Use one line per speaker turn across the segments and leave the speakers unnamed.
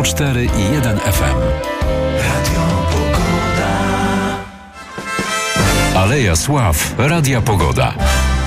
104,1 FM. Radio Pogoda. Aleja Sław Radia Pogoda.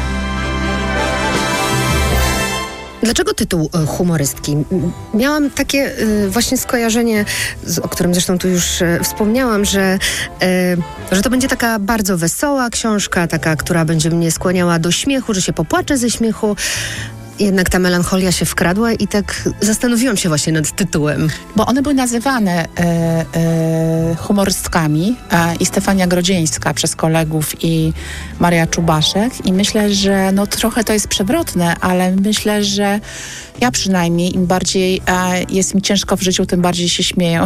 Dlaczego tytuł humorystki? Miałam takie właśnie skojarzenie, o którym zresztą tu już wspomniałam, że to będzie taka bardzo wesoła książka, taka, która będzie mnie skłaniała do śmiechu, że się popłaczę ze śmiechu. Jednak ta melancholia się wkradła i tak zastanowiłam się właśnie nad tytułem.
Bo one były nazywane humorystkami i Stefania Grodzieńska przez kolegów i Maria Czubaszek i myślę, że no trochę to jest przewrotne, ale myślę, że ja przynajmniej im bardziej jest mi ciężko w życiu, tym bardziej się śmieję.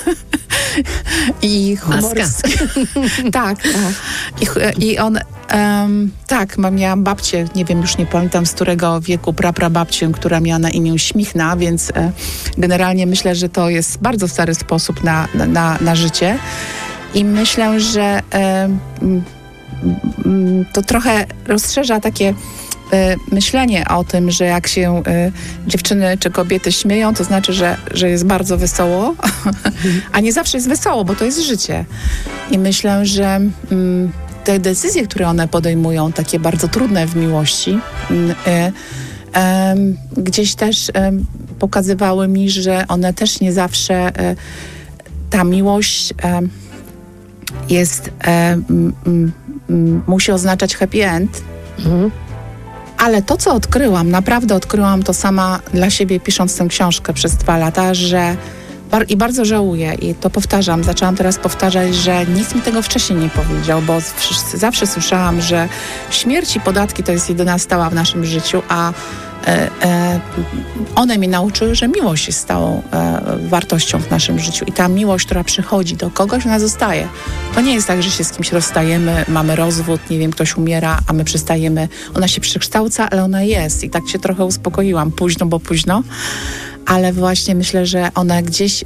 I humorystki. Tak. I on tak, miałam babcię, nie wiem, już nie pamiętam z którego wieku, praprababcię, która miała na imię Śmichna, więc generalnie myślę, że to jest bardzo stary sposób na życie. I myślę, że to trochę rozszerza takie myślenie o tym, że jak się dziewczyny czy kobiety śmieją, to znaczy, że jest bardzo wesoło, a nie zawsze jest wesoło, bo to jest życie. I myślę, że te decyzje, które one podejmują, takie bardzo trudne w miłości, gdzieś też pokazywały mi, że one też nie zawsze ta miłość jest musi oznaczać happy end. Ale to, co odkryłam, naprawdę odkryłam to sama dla siebie, pisząc tę książkę przez 2 lata, że i bardzo żałuję i to powtarzam, zaczęłam teraz powtarzać, że nikt mi tego wcześniej nie powiedział, bo zawsze słyszałam, że śmierć i podatki to jest jedyna stała w naszym życiu, a one mnie nauczyły, że miłość jest stałą wartością w naszym życiu i ta miłość, która przychodzi do kogoś, ona zostaje. To nie jest tak, że się z kimś rozstajemy, mamy rozwód, nie wiem, ktoś umiera, a my przestajemy. Ona się przekształca, ale ona jest i tak się trochę uspokoiłam. Późno, bo późno, ale właśnie myślę, że ona gdzieś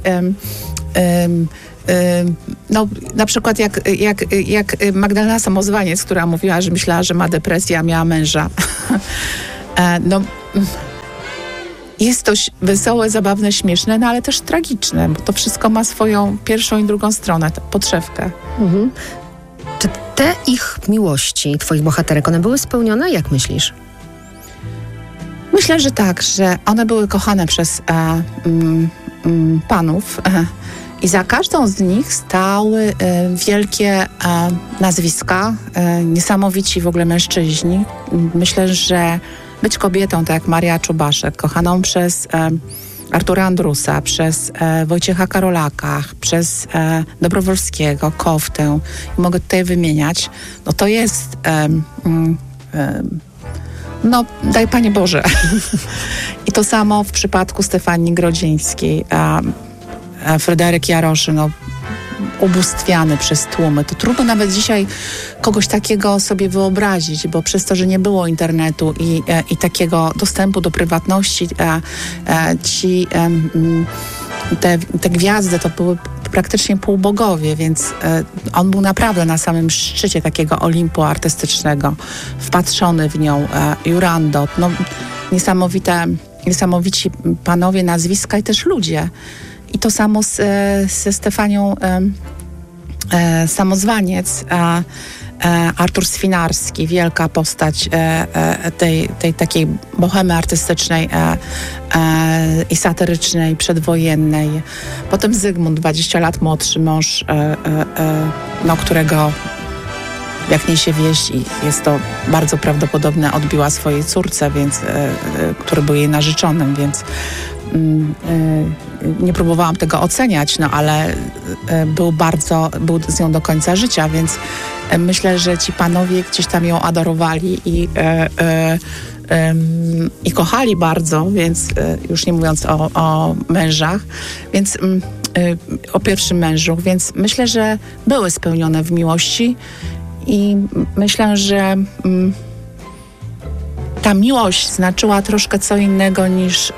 no, na przykład jak Magdalena Samozwaniec, która mówiła, że myślała, że ma depresję, a miała męża. No, jest to wesołe, zabawne, śmieszne, no ale też tragiczne, bo to wszystko ma swoją pierwszą i drugą stronę, podszewkę.
Mhm. Czy te ich miłości, twoich bohaterek, one były spełnione? Jak myślisz?
Myślę, że tak, że one były kochane przez panów i za każdą z nich stały wielkie nazwiska, niesamowici w ogóle mężczyźni. Myślę, że być kobietą, tak jak Maria Czubaszek, kochaną przez Artura Andrusa, przez Wojciecha Karolaka, przez Dobrowolskiego, Koftę, mogę tutaj wymieniać, no to jest no, daj Panie Boże. I to samo w przypadku Stefanii Grodzieńskiej, Fryderyk Jaroszy, no, ubóstwiany przez tłumy. To trudno nawet dzisiaj kogoś takiego sobie wyobrazić, bo przez to, że nie było internetu i takiego dostępu do prywatności, te gwiazdy to były praktycznie półbogowie, więc on był naprawdę na samym szczycie takiego Olimpu artystycznego, wpatrzony w nią, Jurandot, no niesamowici panowie, nazwiska i też ludzie. I to samo ze Stefanią Samozwaniec, Artur Swinarski, wielka postać tej takiej bohemy artystycznej i satyrycznej, przedwojennej. Potem Zygmunt, 20 lat młodszy mąż, no, którego, jak niesie wieść, i jest to bardzo prawdopodobne, odbiła swojej córce, więc, który był jej narzeczonym, nie próbowałam tego oceniać, no ale był z nią do końca życia, więc myślę, że ci panowie gdzieś tam ją adorowali i kochali bardzo, więc już nie mówiąc o mężach, więc o pierwszym mężu, więc myślę, że były spełnione w miłości i myślę, że ta miłość znaczyła troszkę co innego niż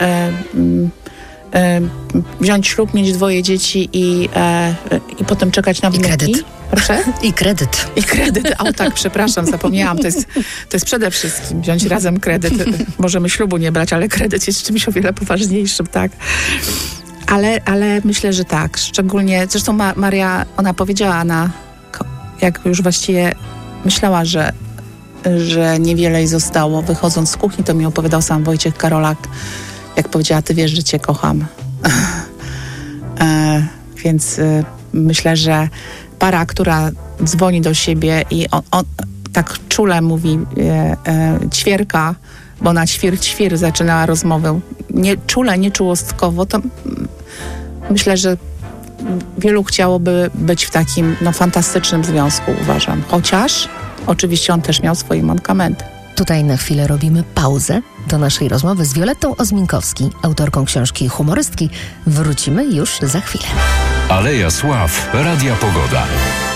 wziąć ślub, mieć 2 dzieci i potem czekać na wnuki.
I kredyt.
Proszę?
I kredyt.
I kredyt. O tak, przepraszam, zapomniałam. To jest przede wszystkim wziąć razem kredyt. Możemy ślubu nie brać, ale kredyt jest czymś o wiele poważniejszym, tak. Ale myślę, że tak. Szczególnie, zresztą Maria, ona powiedziała jak już właściwie myślała, że niewiele jej zostało. Wychodząc z kuchni, to mi opowiadał sam Wojciech Karolak, jak powiedziała, ty wiesz, że cię kocham. Więc myślę, że para, która dzwoni do siebie i on tak czule mówi ćwierka, bo na ćwir zaczynała rozmowę. Nie czule, nie czułostkowo, to myślę, że wielu chciałoby być w takim fantastycznym związku, uważam. Chociaż oczywiście on też miał swoje mankamenty.
Tutaj na chwilę robimy pauzę do naszej rozmowy z Violettą Ozminkowski, autorką książki Humorystki. Wrócimy już za chwilę.
Aleja Sław, Radia Pogoda.